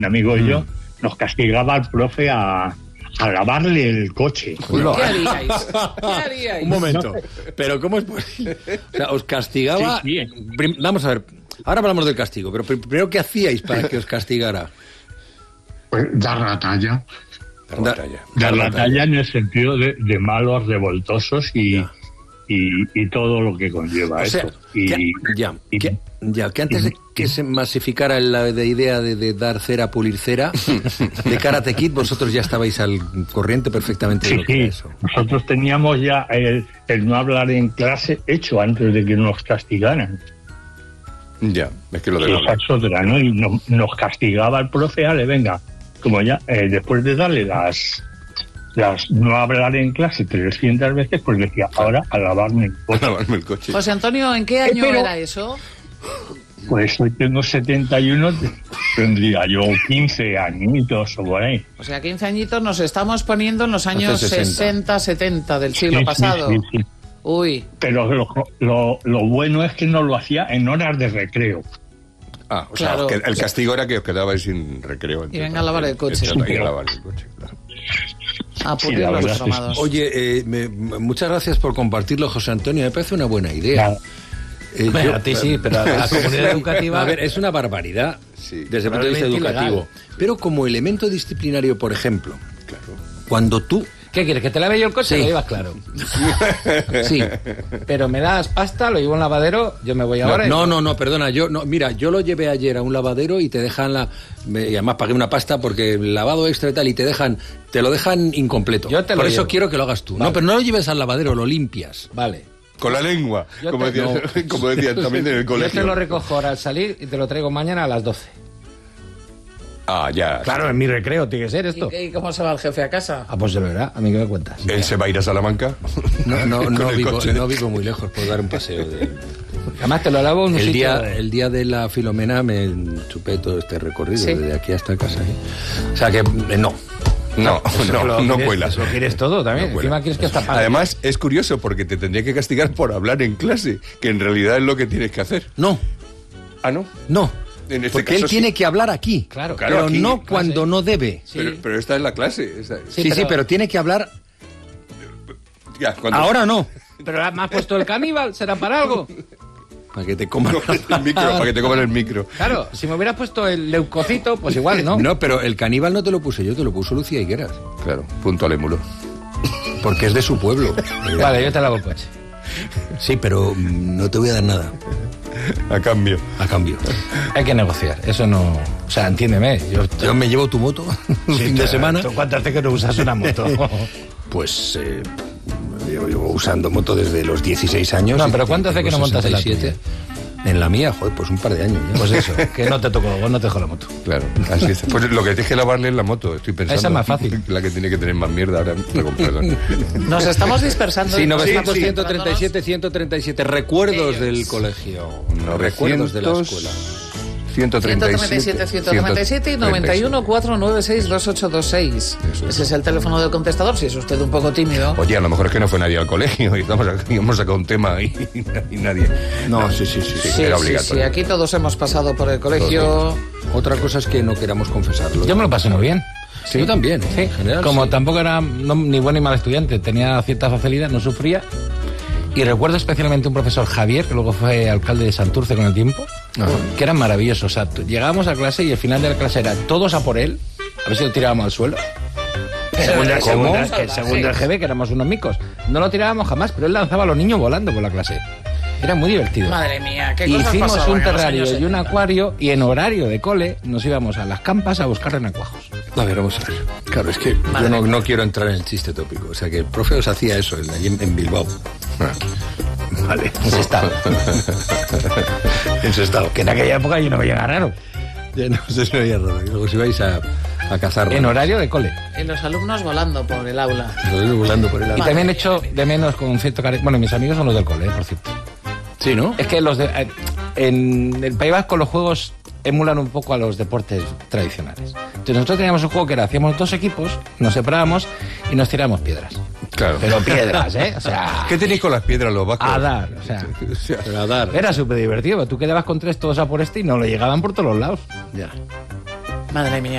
un amigo y yo, nos castigaba al profe a lavarle el coche. ¿Qué haríais? Un momento. Pero ¿cómo es posible? O sea, os castigaba... Sí. Vamos a ver, ahora hablamos del castigo, pero primero, ¿qué hacíais para que os castigara? Pues dar la talla. Dar la talla en el sentido de malos, revoltosos y todo lo que conlleva eso. Que antes de que se masificara la idea de dar cera, pulir cera, de Karate Kid, vosotros ya estabais al corriente perfectamente de lo que era eso. Nosotros teníamos ya el no hablar en clase hecho antes de que nos castigaran. Ya, es que lo de esa es otra, ¿no? Y nos castigaba el profe, venga, como ya, después de darle las no hablar en clase 300 veces, pues decía, ahora a lavarme el coche. José Antonio, ¿en qué año era eso? Pues hoy tengo 71, tendría yo 15 añitos o por ahí. O sea, 15 añitos nos estamos poniendo en los años 60, 70 del siglo pasado. Sí. Uy. Pero lo bueno es que no lo hacía en horas de recreo. O sea, que el castigo era que os quedabais sin recreo. Y venga a lavar el coche. Claro. A pulir los cromados. Oye, muchas gracias por compartirlo, José Antonio. Me parece una buena idea. A ti sí, pero a la comunidad educativa... A ver, es una barbaridad desde el punto de vista educativo. Legal. Pero como elemento disciplinario, por ejemplo, cuando tú... ¿Qué quieres? ¿Que te lave yo el coche? Sí. Lo llevas claro. Sí. Pero me das pasta, lo llevo a un lavadero, yo me voy ahora... No, perdona, mira, yo lo llevé ayer a un lavadero y te dejan y además pagué una pasta porque el lavado extra y tal, y te lo dejan incompleto. Por eso quiero que lo hagas tú. Vale. No, pero no lo lleves al lavadero, lo limpias. Vale. Con la lengua, como decían también en el colegio. Yo te lo recojo ahora al salir y te lo traigo mañana a las 12. Ya. Claro, en mi recreo tiene que ser esto. ¿Y cómo se va el jefe a casa? Pues se lo verá. ¿A mí qué me cuentas? ¿Él se va a ir a Salamanca? No vivo muy lejos, puedo dar un paseo. Además te lo lavo en un sitio... El día de la Filomena me chupé todo este recorrido, desde aquí hasta casa. O sea que no cuela. Eso quieres todo también. Encima quieres que está pagado. Además, es curioso porque te tendría que castigar por hablar en clase, que en realidad es lo que tienes que hacer. No. ¿No? No. Porque él tiene que hablar aquí. Claro, pero aquí, no cuando no debe. Sí. Pero esta es la clase. Sí, pero tiene que hablar... Ahora no. Pero me has puesto el caníbal, ¿será para algo? Para que te coman el micro. Claro, si me hubieras puesto el leucocito, pues igual, ¿no? No, pero el caníbal no te lo puse yo, te lo puso Lucía Higueras. Claro, punto al émulo. Porque es de su pueblo. Vale, yo te lavo el coche. Sí, pero no te voy a dar nada. A cambio. Hay que negociar, eso no... O sea, entiéndeme. Yo me llevo tu moto un fin de semana. ¿Cuánto hace que no usas una moto? Pues yo llevo usando moto desde los 16 años. No, pero ¿cuánto hace que no montas en la tuya? En la mía, pues un par de años ya. Pues eso, que no te tocó, vos no te dejó la moto. Claro, así es. Pues lo que tienes que lavarle es la moto, estoy pensando. Esa es más fácil. La que tiene que tener más mierda ahora. Nos estamos dispersando. Sí, 137 recuerdos del colegio. Recuerdos de la escuela. 137 y 91 496 2826. Ese es el teléfono del contestador, si es usted un poco tímido. Oye, a lo mejor es que no fue nadie al colegio y hemos sacado un tema y nadie. No, sí, era obligatorio. Sí, aquí todos hemos pasado por el colegio. Otra cosa es que no queramos confesarlo. Yo me lo pasé muy bien. Sí. Yo también, sí. En general. Como tampoco era ni buen ni mal estudiante, tenía cierta facilidad, no sufría. Y recuerdo especialmente un profesor, Javier, que luego fue alcalde de Santurce con el tiempo, que era maravilloso. O sea, llegábamos a clase y el final de la clase era todos a por él, a ver si lo tirábamos al suelo. Según el GB, que éramos unos micos. No lo tirábamos jamás, pero él lanzaba a los niños volando por la clase. Era muy divertido. Madre mía, qué cosas hicimos pasaban un terrario y un acuario, y en horario de cole nos íbamos a las campas a buscar renacuajos. A ver, vamos a ver. Claro, es que yo no quiero entrar en el chiste tópico. O sea, que el profe os hacía eso allí en Bilbao. Vale, ensestado. Que en aquella época yo no veía nada raro. Ya no se veía raro. Luego si vais a cazar. En horario de cole. Y los alumnos volando por el aula. Y también echo de menos con cierto cariño. Bueno, mis amigos son los del cole, por cierto. Sí, ¿no? Es que en el País Vasco los juegos emulan un poco a los deportes tradicionales. Entonces nosotros teníamos un juego que era, hacíamos 2 equipos, nos separábamos y nos tirábamos piedras. Claro. Pero piedras, ¿eh? O sea... ¿Qué tenéis con las piedras los vascos? A dar, o sea... A dar. Era súper divertido. Tú quedabas con 3 todos a por y no lo llegaban por todos los lados. Ya. Madre mía.